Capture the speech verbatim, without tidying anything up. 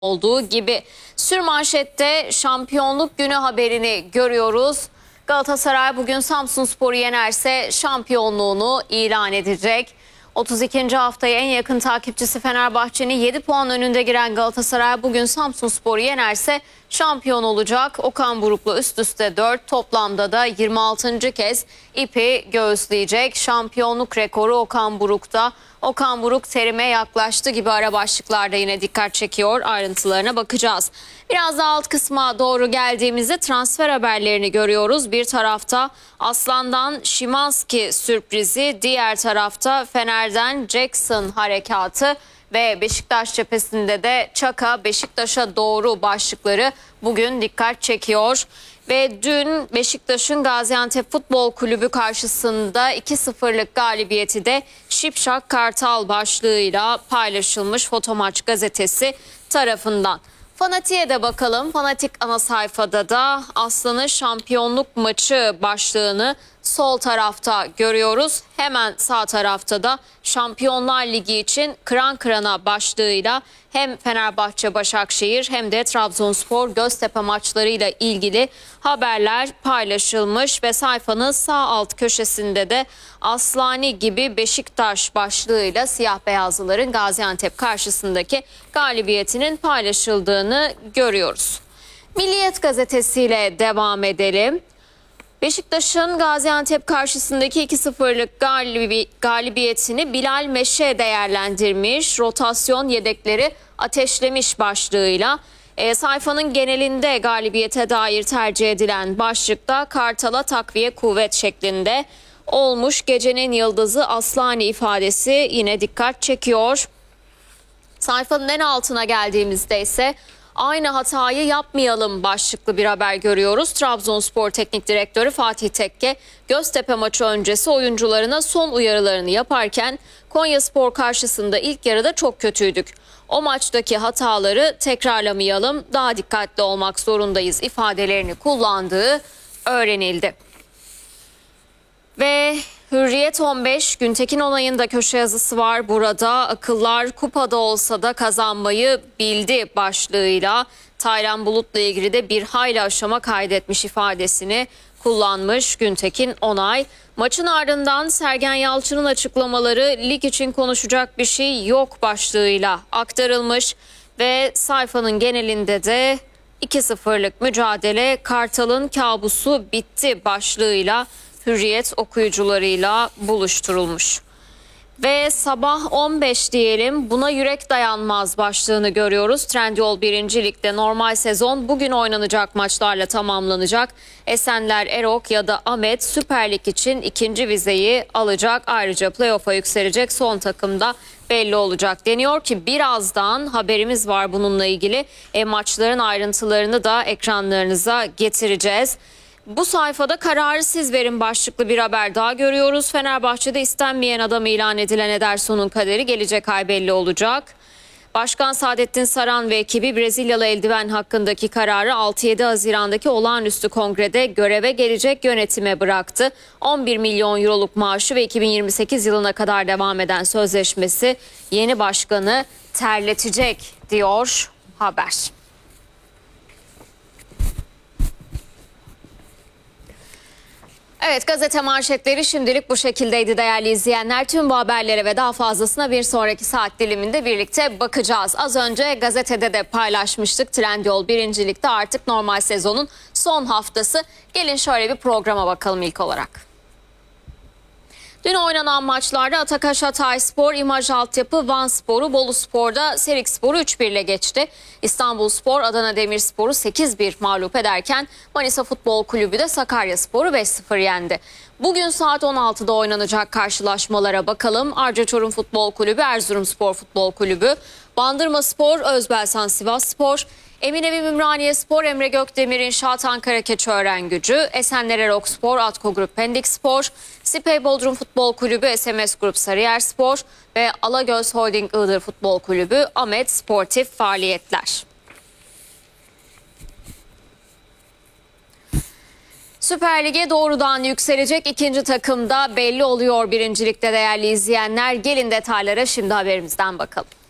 olduğu gibi. Sürmanşette şampiyonluk günü haberini görüyoruz. Galatasaray bugün Samsunspor'u yenerse şampiyonluğunu ilan edecek. otuz ikinci haftaya en yakın takipçisi Fenerbahçe'nin yedi puan önünde giren Galatasaray bugün Samsunspor'u yenerse şampiyon olacak. Okan Buruk'la üst üste dört, toplamda da yirmi altıncı kez ipi göğüsleyecek. Şampiyonluk rekoru Okan Buruk'ta. Okan Buruk terime yaklaştı gibi ara başlıklarda yine dikkat çekiyor. Ayrıntılarına bakacağız. Biraz daha alt kısma doğru geldiğimizde transfer haberlerini görüyoruz. Bir tarafta Aslan'dan Szymański sürprizi, diğer tarafta Fener'den Jackson harekatı ve Beşiktaş cephesinde de Çaka Beşiktaş'a doğru başlıkları bugün dikkat çekiyor. Ve dün Beşiktaş'ın Gaziantep Futbol Kulübü karşısında iki sıfırlık galibiyeti de Şipşak Kartal başlığıyla paylaşılmış Fotomaç gazetesi tarafından. Fanatik'e de bakalım. Fanatik ana sayfada da Aslan'ın şampiyonluk maçı başlığını sol tarafta görüyoruz. Hemen sağ tarafta da Şampiyonlar Ligi için kıran kırana başlığıyla hem Fenerbahçe Başakşehir hem de Trabzonspor Göztepe maçlarıyla ilgili haberler paylaşılmış ve sayfanın sağ alt köşesinde de Aslani gibi Beşiktaş başlığıyla siyah beyazlıların Gaziantep karşısındaki galibiyetinin paylaşıldığını görüyoruz. Milliyet gazetesiyle devam edelim. Beşiktaş'ın Gaziantep karşısındaki iki sıfırlık galibi, galibiyetini Bilal Meşe değerlendirmiş, rotasyon yedekleri ateşlemiş başlığıyla. E, sayfanın genelinde galibiyete dair tercih edilen başlıkta Kartal'a takviye kuvvet şeklinde olmuş. Gecenin yıldızı Aslani ifadesi yine dikkat çekiyor. Sayfanın en altına geldiğimizde ise aynı hatayı yapmayalım başlıklı bir haber görüyoruz. Trabzonspor Teknik Direktörü Fatih Tekke Göztepe maçı öncesi oyuncularına son uyarılarını yaparken Konyaspor karşısında ilk yarıda çok kötüydük. O maçtaki hataları tekrarlamayalım, daha dikkatli olmak zorundayız ifadelerini kullandığı öğrenildi. Ve Hürriyet on beş, Güntekin Onay'ın da köşe yazısı var burada. Akıllar kupada olsa da kazanmayı bildi başlığıyla Taylan Bulut'la ilgili de bir hayli aşama kaydetmiş ifadesini kullanmış Güntekin Onay. Maçın ardından Sergen Yalçın'ın açıklamaları lig için konuşacak bir şey yok başlığıyla aktarılmış ve sayfanın genelinde de iki sıfırlık mücadele Kartal'ın kabusu bitti başlığıyla Hürriyet okuyucularıyla buluşturulmuş. Ve sabah on beş diyelim, buna yürek dayanmaz başlığını görüyoruz. Trendyol birinci Lig'de normal sezon bugün oynanacak maçlarla tamamlanacak. Esenler Erok ya da Ahmet Süper Lig için ikinci vizeyi alacak. Ayrıca playoff'a yükselecek son takımda belli olacak deniyor ki birazdan haberimiz var bununla ilgili. E, maçların ayrıntılarını da ekranlarınıza getireceğiz. Bu sayfada kararı siz verin başlıklı bir haber daha görüyoruz. Fenerbahçe'de istenmeyen adam ilan edilen Ederson'un kaderi gelecek ay belli olacak. Başkan Saadettin Saran ve ekibi Brezilyalı eldiven hakkındaki kararı altı yedi Haziran'daki olağanüstü kongrede göreve gelecek yönetime bıraktı. on bir milyon euroluk maaşı ve iki bin yirmi sekiz yılına kadar devam eden sözleşmesi yeni başkanı terletecek diyor haber. Evet, gazete manşetleri şimdilik bu şekildeydi değerli izleyenler. Tüm bu haberlere ve daha fazlasına bir sonraki saat diliminde birlikte bakacağız. Az önce gazetede de paylaşmıştık. Trendyol birinci Lig'de artık normal sezonun son haftası. Gelin şöyle bir programa bakalım ilk olarak. Dün oynanan maçlarda Atakaş Hatayspor, İmaj Altyapı, Vanspor'u, Boluspor'da Serikspor'u üç bir ile geçti. İstanbulspor, Adana Demirspor'u sekiz bir mağlup ederken Manisa Futbol Kulübü de Sakaryaspor'u beş sıfır yendi. Bugün saat on altıda oynanacak karşılaşmalara bakalım. Arca Çorum Futbol Kulübü, Erzurumspor Futbol Kulübü, Bandırmaspor, Özbelsan Sivasspor, Eminönü Ümraniyespor, Emre Gökdemir İnşaat Ankara Keçiörengücü, Esenler Erokspor, Atko Grup Pendikspor, Sipey Bodrum Futbol Kulübü, S M S Grup Sarıyerspor ve Alagöz Holding Iğdır Futbol Kulübü, Ahmet Sportif faaliyetler. Süper Lig'e doğrudan yükselecek ikinci takım da belli oluyor birincilikte değerli izleyenler. Gelin detaylara şimdi haberimizden bakalım.